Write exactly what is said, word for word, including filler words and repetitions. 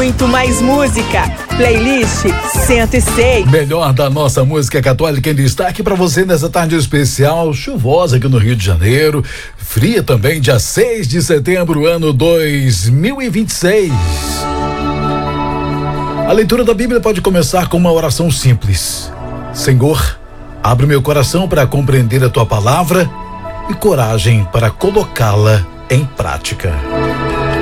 muito mais música. Playlist cento e seis. Melhor da nossa música católica em destaque para você nessa tarde especial, chuvosa aqui no Rio de Janeiro, fria também, dia seis de setembro, ano dois mil e vinte e seis. A leitura da Bíblia pode começar com uma oração simples. Senhor, abre meu coração para compreender a tua palavra e coragem para colocá-la em prática.